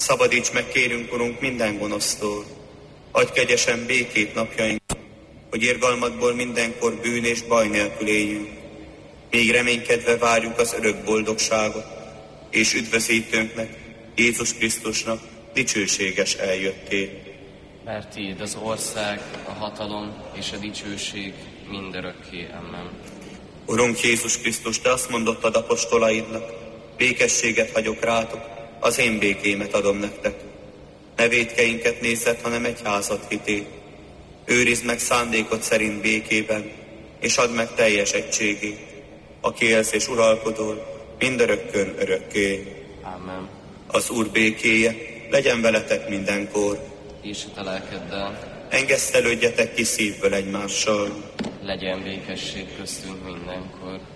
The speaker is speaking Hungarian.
Szabadíts meg, kérünk, Urunk, minden gonosztól. Adj kegyesen békét napjainkban, hogy irgalmadból mindenkor bűn és baj nélkül éljünk. Még reménykedve várjuk az örök boldogságot, és üdvözítőnknek, Jézus Krisztusnak dicsőséges eljöttét. Mert tiéd az ország, a hatalom és a dicsőség mindörökké. Amen. Urunk Jézus Krisztus, te azt mondottad apostolaidnak, békességet hagyok rátok, az én békémet adom nektek. Ne vétkeinket nézzed, hanem egyházad hitét. Őrizd meg szándékod szerint békében, és add meg teljes egységét, aki élsz és uralkodol, mindörökkön örökké. Amen. Az Úr békéje legyen veletek mindenkor. És a te lelkeddel. Engesztelődjetek ki szívből egymással. Legyen békesség köztünk mindenkor.